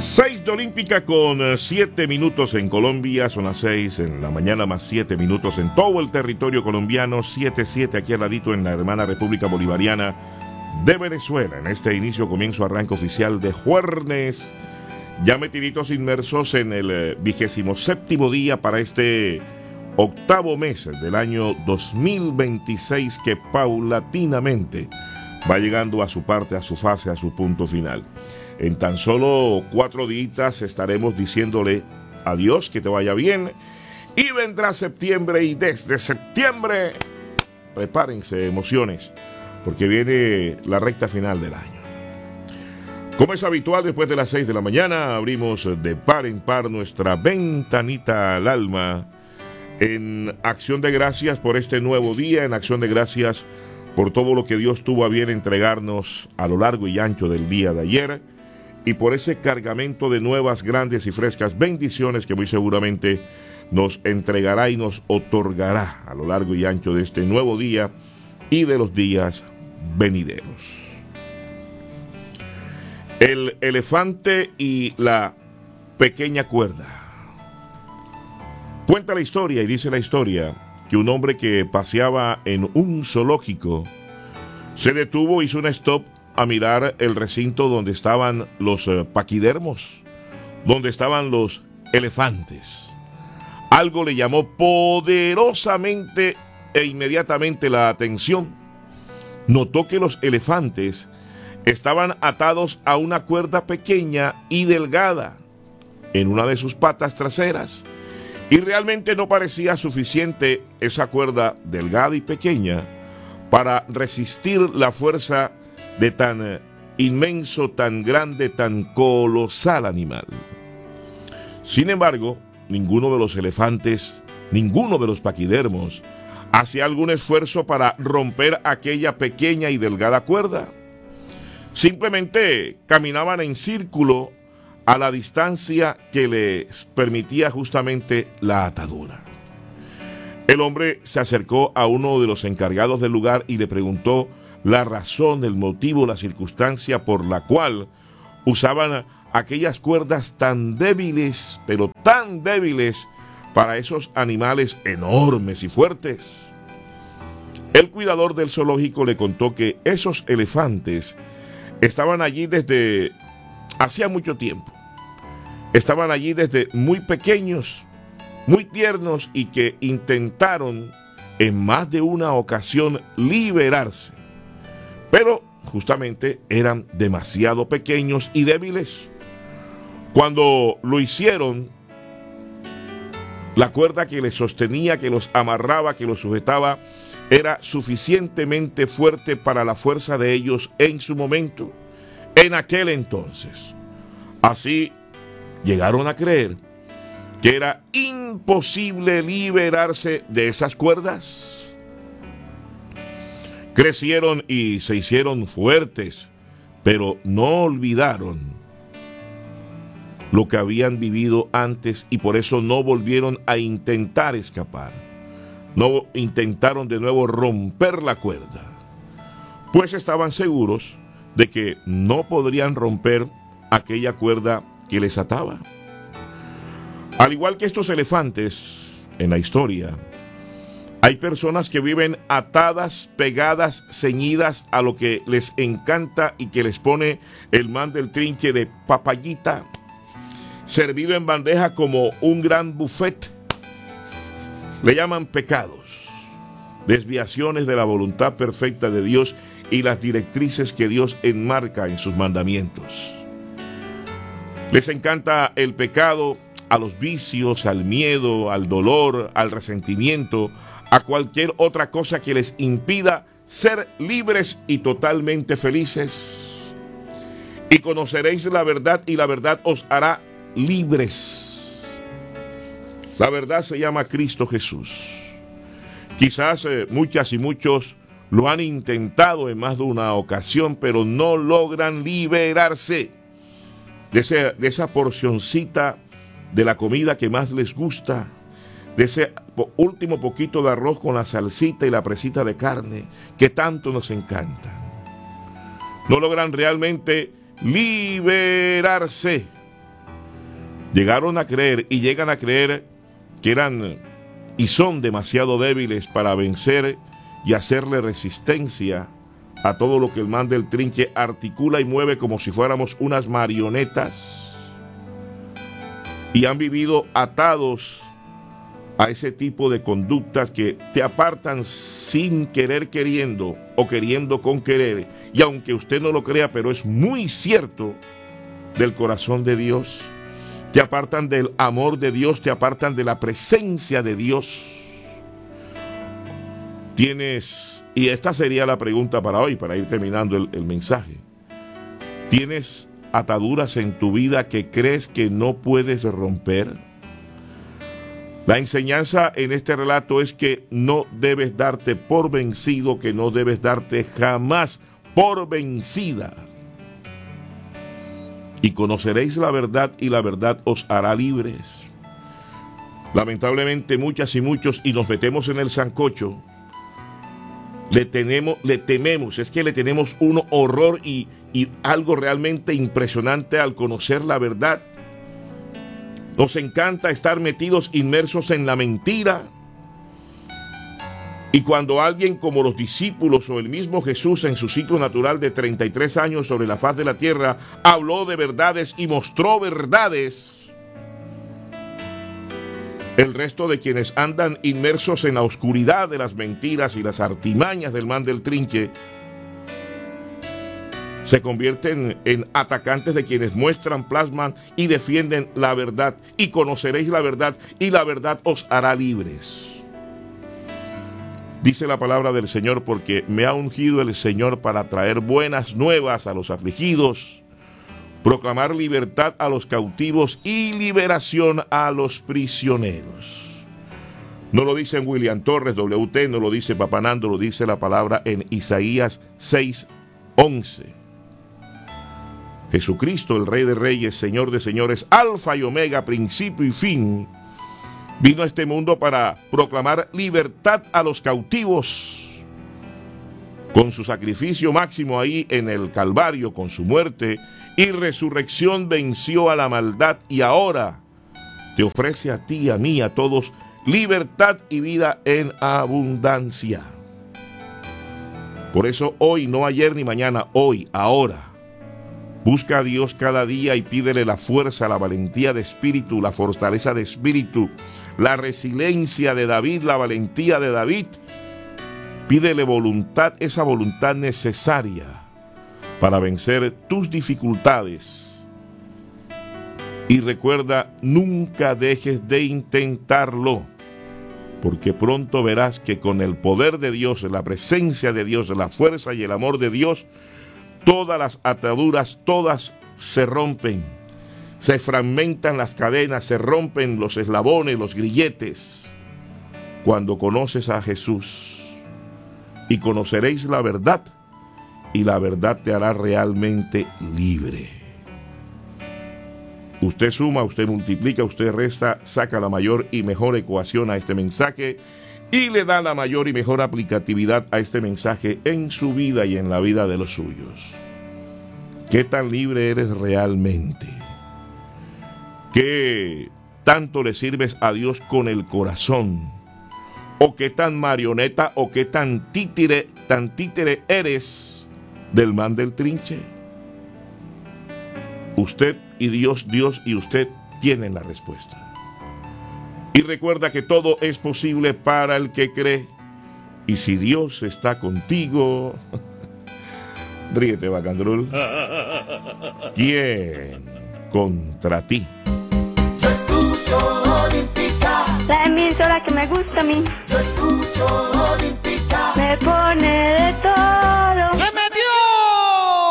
6 de Olímpica con 7 minutos en Colombia, son las 6 en la mañana más 7 minutos en todo el territorio colombiano, 7 aquí al ladito en la hermana República Bolivariana de Venezuela. En este inicio, comienzo, arranque oficial de jueves, ya metiditos inmersos en el 27º día para este octavo mes del año 2026 que paulatinamente va llegando a su parte, a su fase, a su punto final. En tan solo 4 días estaremos diciéndole adiós, que te vaya bien, y vendrá septiembre, y desde septiembre prepárense emociones, porque viene la recta final del año. Como es habitual, después de las 6 de la mañana abrimos de par en par nuestra ventanita al alma en acción de gracias por este nuevo día, en acción de gracias por todo lo que Dios tuvo a bien entregarnos a lo largo y ancho del día de ayer, y por ese cargamento de nuevas, grandes y frescas bendiciones que muy seguramente nos entregará y nos otorgará a lo largo y ancho de este nuevo día y de los días venideros. El elefante y la pequeña cuerda. Cuenta la historia, y dice la historia, que un hombre que paseaba en un zoológico se detuvo, hizo un stop a mirar el recinto donde estaban los paquidermos, donde estaban los elefantes. Algo le llamó poderosamente e inmediatamente la atención. Notó que los elefantes estaban atados a una cuerda pequeña y delgada en una de sus patas traseras, y realmente no parecía suficiente esa cuerda delgada y pequeña para resistir la fuerza de tan inmenso, tan grande, tan colosal animal. Sin embargo, ninguno de los elefantes, ninguno de los paquidermos hacía algún esfuerzo para romper aquella pequeña y delgada cuerda. Simplemente caminaban en círculo a la distancia que les permitía justamente la atadura. El hombre se acercó a uno de los encargados del lugar y le preguntó la razón, el motivo, la circunstancia por la cual usaban aquellas cuerdas tan débiles, pero tan débiles para esos animales enormes y fuertes. El cuidador del zoológico le contó que esos elefantes estaban allí desde hacía mucho tiempo. Estaban allí desde muy pequeños, muy tiernos, y que intentaron en más de una ocasión liberarse. Pero justamente eran demasiado pequeños y débiles. Cuando lo hicieron, la cuerda que les sostenía, que los amarraba, que los sujetaba, era suficientemente fuerte para la fuerza de ellos en su momento, en aquel entonces. Así llegaron a creer que era imposible liberarse de esas cuerdas. Crecieron y se hicieron fuertes, pero no olvidaron lo que habían vivido antes, y por eso no volvieron a intentar escapar. No intentaron de nuevo romper la cuerda, pues estaban seguros de que no podrían romper aquella cuerda que les ataba. Al igual que estos elefantes en la historia, hay personas que viven atadas, pegadas, ceñidas a lo que les encanta y que les pone el man del trinche de papayita, servido en bandeja como un gran buffet. Le llaman pecados, desviaciones de la voluntad perfecta de Dios y las directrices que Dios enmarca en sus mandamientos. Les encanta el pecado a los vicios, al miedo, al dolor, al resentimiento, a cualquier otra cosa que les impida ser libres y totalmente felices. Y conoceréis la verdad, y la verdad os hará libres. La verdad se llama Cristo Jesús. Quizás muchas y muchos lo han intentado en más de una ocasión, pero no logran liberarse de esa porcioncita de la comida que más les gusta, de ese último poquito de arroz con la salsita y la presita de carne que tanto nos encantan. No logran realmente liberarse llegaron a creer y llegan a creer que eran y son demasiado débiles para vencer y hacerle resistencia a todo lo que el man del trinche articula y mueve como si fuéramos unas marionetas, y han vivido atados a ese tipo de conductas que te apartan sin querer queriendo o queriendo con querer, y aunque usted no lo crea, pero es muy cierto, del corazón de Dios. Te apartan del amor de Dios, te apartan de la presencia de Dios. Tienes, y esta sería la pregunta para hoy, para ir terminando el mensaje. ¿Tienes ataduras en tu vida que crees que no puedes romper? La enseñanza en este relato es que no debes darte por vencido, que no debes darte jamás por vencida. Y conoceréis la verdad, y la verdad os hará libres. Lamentablemente muchas y muchos, y nos metemos en el sancocho, le tememos, es que le tenemos un horror y algo realmente impresionante al conocer la verdad. Nos encanta estar metidos, inmersos en la mentira. Y cuando alguien como los discípulos o el mismo Jesús en su ciclo natural de 33 años sobre la faz de la tierra habló de verdades y mostró verdades, el resto de quienes andan inmersos en la oscuridad de las mentiras y las artimañas del man del trinche se convierten en atacantes de quienes muestran, plasman y defienden la verdad. Y conoceréis la verdad, y la verdad os hará libres. Dice la palabra del Señor: porque me ha ungido el Señor para traer buenas nuevas a los afligidos, proclamar libertad a los cautivos y liberación a los prisioneros. No lo dice en William Torres, WT, no lo dice Papá Nando, lo dice la palabra en Isaías 6:11. Jesucristo, el Rey de Reyes, Señor de Señores, Alfa y Omega, principio y fin, vino a este mundo para proclamar libertad a los cautivos. Con su sacrificio máximo ahí en el Calvario, con su muerte y resurrección, venció a la maldad, y ahora te ofrece a ti, a mí, a todos, libertad y vida en abundancia. Por eso hoy, no ayer ni mañana, hoy, ahora, busca a Dios cada día y pídele la fuerza, la valentía de espíritu, la fortaleza de espíritu, la resiliencia de David, la valentía de David. Pídele voluntad, esa voluntad necesaria para vencer tus dificultades. Y recuerda, nunca dejes de intentarlo, porque pronto verás que con el poder de Dios, la presencia de Dios, la fuerza y el amor de Dios, todas las ataduras, todas se rompen, se fragmentan las cadenas, se rompen los eslabones, los grilletes, cuando conoces a Jesús. Y conoceréis la verdad, y la verdad te hará realmente libre. Usted suma, usted multiplica, usted resta, saca la mayor y mejor ecuación a este mensaje y le da la mayor y mejor aplicatividad a este mensaje en su vida y en la vida de los suyos. ¿Qué tan libre eres realmente? ¿Qué tanto le sirves a Dios con el corazón? ¿O qué tan marioneta o qué tan títere eres del man del trinche? Usted y Dios y usted tienen la respuesta. Y recuerda que todo es posible para el que cree. Y si Dios está contigo, ríete, Bacandrul, ¿quién contra ti? Yo escucho Olímpica, la emisora que me gusta a mí. yo escucho Olímpica, Me pone de todo.